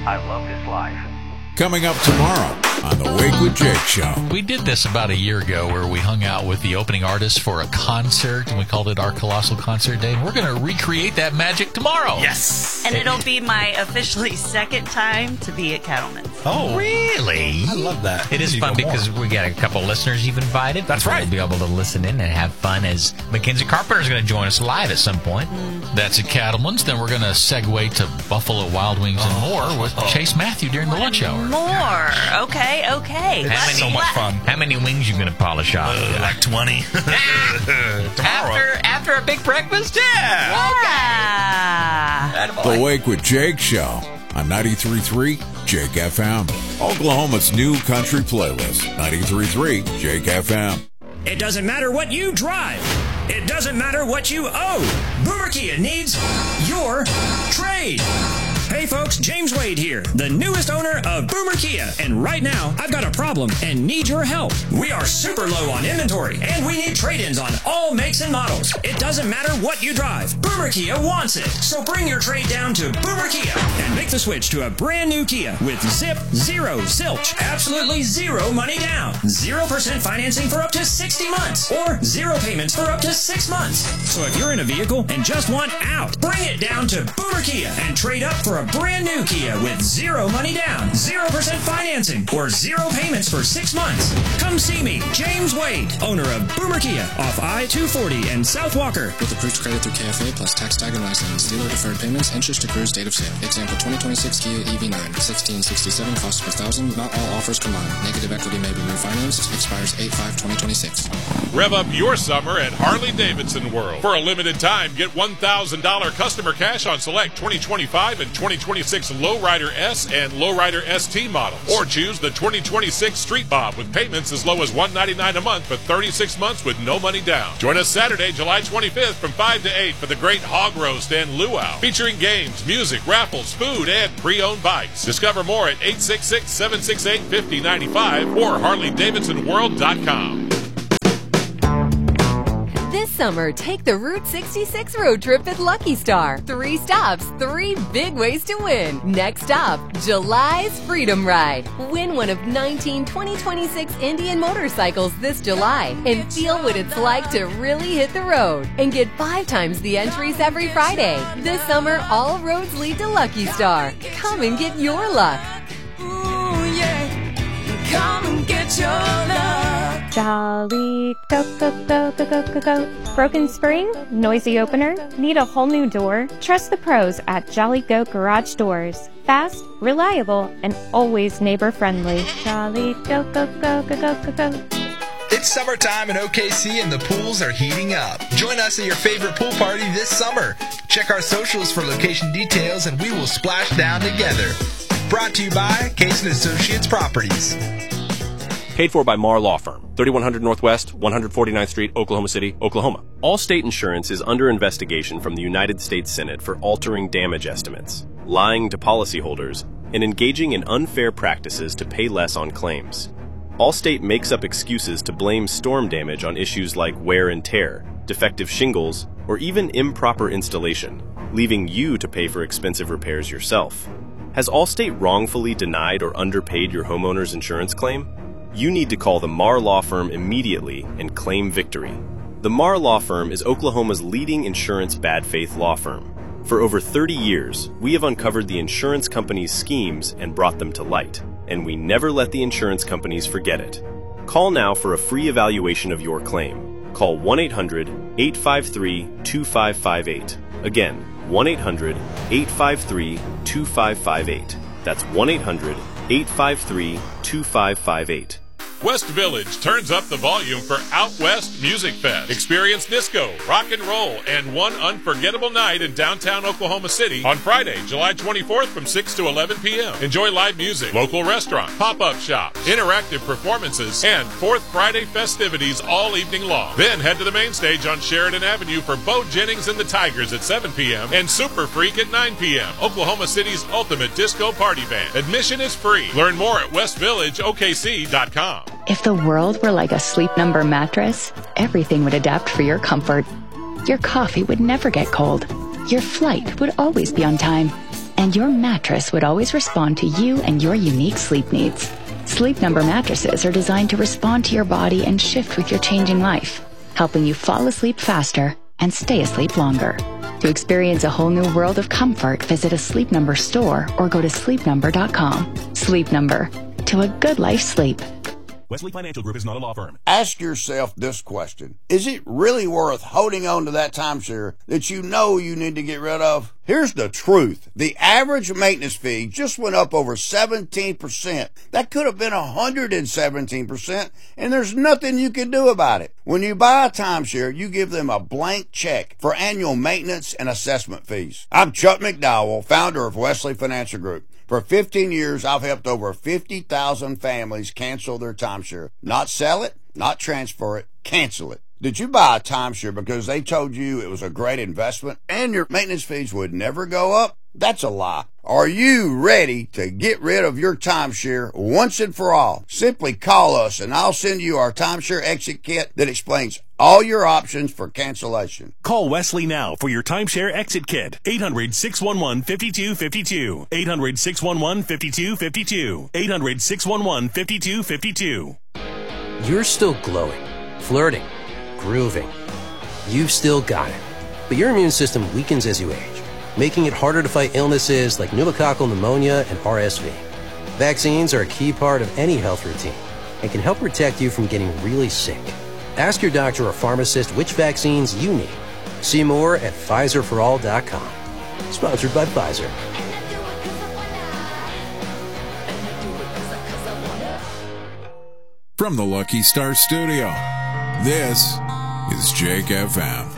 I love this life. Coming up tomorrow on the Wake with Jake Show. We did this about a year ago where we hung out with the opening artist for a concert, and we called it our Colossal Concert Day, and we're going to recreate that magic tomorrow. Yes! And it'll be my officially second time to be at Cattleman's. Oh, Really? I love that. It is fun because we got a couple listeners you've invited. That's right. We'll be able to listen in and have fun as Mackenzie Carpenter's going to join us live at some point. That's at Cattleman's. Then we're going to segue to Buffalo Wild Wings and more with Chase Matthew during the lunch hour. More. Okay. It's so much fun. How many wings you going to polish off? Like 20. Tomorrow. After a big breakfast? Yeah. The Wake with Jake Show on 93.3 Jake FM. Oklahoma's new country playlist, 93.3 Jake FM. It doesn't matter what you drive. It doesn't matter what you owe. Boomer Kia needs your trade. Hey folks, James Wade here, the newest owner of Boomer Kia. And right now, I've got a problem and need your help. We are super low on inventory, and we need trade-ins on all makes and models. It doesn't matter what you drive. Boomer Kia wants it. So bring your trade down to Boomer Kia and make the switch to a brand new Kia with zip, zero, zilch, absolutely zero money down, 0% financing for up to 60 months, or zero payments for up to 6 months. So if you're in a vehicle and just want out, bring it down to Boomer Kia and trade up for a brand new Kia with zero money down, 0% financing, or zero payments for 6 months. Come see me, James Wade, owner of Boomer Kia off I-240 and South Walker. With approved credit through KFA plus tax tag and license, dealer deferred payments, interest accrues, date of sale. Example 2026 Kia EV9, 1667, cost per thousand. Not all offers combined. Negative equity may be refinanced. Expires 8/5/2026. Rev up your summer at Harley-Davidson World. For a limited time, get $1,000 customer cash on select 2025 and 2026 Lowrider S and Lowrider ST models. Or choose the 2026 Street Bob with payments as low as $199 a month for 36 months with no money down. Join us Saturday, July 25th from 5 to 8 for the Great Hog Roast and Luau, featuring games, music, raffles, food, and pre-owned bikes. Discover more at 866-768-5095 or HarleyDavidsonWorld.com. This summer, take the Route 66 road trip at Lucky Star. 3 stops, 3 big ways to win. Next stop, July's Freedom Ride. Win one of 19 2026 Indian motorcycles this July and feel what it's like to really hit the road. And get 5 times the entries every Friday. This summer, all roads lead to Lucky Star. Come and get your luck. Ooh, yeah. Come and get your luck. Jolly, go, go, go, go, go, go, go. Broken spring? Noisy opener? Need a whole new door? Trust the pros at Jolly Go Garage Doors. Fast, reliable, and always neighbor-friendly. Jolly, go, go, go, go, go, go, go. It's summertime in OKC and the pools are heating up. Join us at your favorite pool party this summer. Check our socials for location details and we will splash down together. Brought to you by Case & Associates Properties. Paid for by Marr Law Firm, 3100 Northwest, 149th Street, Oklahoma City, Oklahoma. Allstate Insurance is under investigation from the United States Senate for altering damage estimates, lying to policyholders, and engaging in unfair practices to pay less on claims. Allstate makes up excuses to blame storm damage on issues like wear and tear, defective shingles, or even improper installation, leaving you to pay for expensive repairs yourself. Has Allstate wrongfully denied or underpaid your homeowner's insurance claim? You need to call the Marr Law Firm immediately and claim victory. The Marr Law Firm is Oklahoma's leading insurance bad faith law firm. For over 30 years, we have uncovered the insurance companies' schemes and brought them to light, and we never let the insurance companies forget it. Call now for a free evaluation of your claim. Call 1-800-853-2558. Again, 1-800-853-2558. That's 1-800-853-2558. West Village turns up the volume for Out West Music Fest. Experience disco, rock and roll, and one unforgettable night in downtown Oklahoma City on Friday, July 24th from 6 to 11 p.m. Enjoy live music, local restaurant, pop-up shops, interactive performances, and Fourth Friday festivities all evening long. Then head to the main stage on Sheridan Avenue for Bo Jennings and the Tigers at 7 p.m. and Super Freak at 9 p.m. Oklahoma City's ultimate disco party band. Admission is free. Learn more at westvillageokc.com. If the world were like a Sleep Number mattress, everything would adapt for your comfort. Your coffee would never get cold. Your flight would always be on time. and your mattress would always respond to you and your unique sleep needs. Sleep Number mattresses are designed to respond to your body and shift with your changing life, helping you fall asleep faster and stay asleep longer. To experience a whole new world of comfort, visit a Sleep Number store or go to sleepnumber.com. Sleep Number. To a good life sleep. Wesley Financial Group is not a law firm. Ask yourself this question. Is it really worth holding on to that timeshare that you know you need to get rid of? Here's the truth. The average maintenance fee just went up over 17%. That could have been 117%, and there's nothing you can do about it. When you buy a timeshare, you give them a blank check for annual maintenance and assessment fees. I'm Chuck McDowell, founder of Wesley Financial Group. For 15 years, I've helped over 50,000 families cancel their timeshare. Not sell it, not transfer it, cancel it. Did you buy a timeshare because they told you it was a great investment and your maintenance fees would never go up? That's a lie. Are you ready to get rid of your timeshare once and for all? Simply call us and I'll send you our timeshare exit kit that explains all your options for cancellation. Call Wesley now for your timeshare exit kit. 800-611-5252. 800-611-5252. 800-611-5252. You're still glowing, flirting, grooving. You've still got it. But your immune system weakens as you age, making it harder to fight illnesses like pneumococcal pneumonia and RSV. Vaccines are a key part of any health routine and can help protect you from getting really sick. Ask your doctor or pharmacist which vaccines you need. See more at PfizerForAll.com. Sponsored by Pfizer. From the Lucky Star Studio, this is Jake FM.